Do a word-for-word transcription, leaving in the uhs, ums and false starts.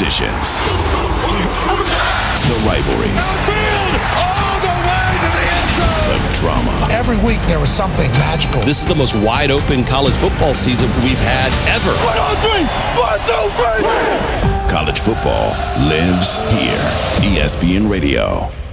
competitions, the rivalries, all the way to the end zone. The drama. Every week there was something magical. This is the most wide open college football season we've had ever. One, two, three. One, two, three. College football lives here. E S P N Radio.